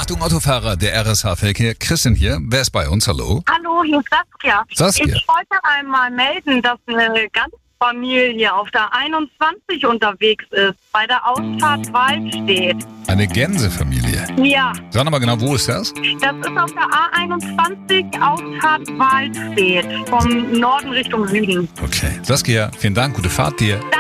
Achtung Autofahrer, der RSH-Verkehr. Christian hier. Wer ist bei uns? Hallo? Hallo, hier ist Saskia. Saskia. Ich wollte einmal melden, dass eine Gänsefamilie auf der 21 unterwegs ist, bei der Ausfahrt Waldstedt. Eine Gänsefamilie. Ja, Sag nochmal genau, wo ist das? das ist auf der A21 Ausfahrt Waldstedt, vom Norden Richtung Süden. Okay. Saskia, vielen Dank. Gute Fahrt dir.